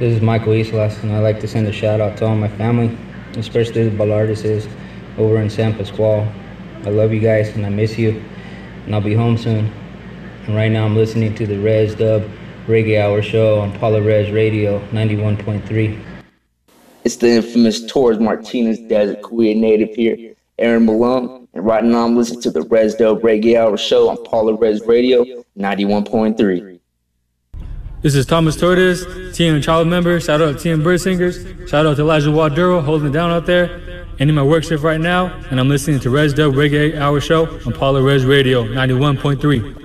This is Michael Islas, and I'd like to send a shout out to all my family, especially the Ballardises over in San Pasqual. I love you guys, and I miss you, and I'll be home soon. And right now I'm listening to the Res Dub Reggae Hour show on Paula Res Radio 91.3. It's the infamous Torres Martinez Desert Korea native here, Aaron Malone, and right now I'm listening to the Res Dub Reggae Hour show on Paula Res Radio 91.3. This is Thomas Torres, TM Child member. Shout out to TM Bird Singers. Shout out to Elijah Waduro holding it down out there. Ending my work shift right now, and I'm listening to Res Dub Reggae Hour show on Paula Res Radio 91.3.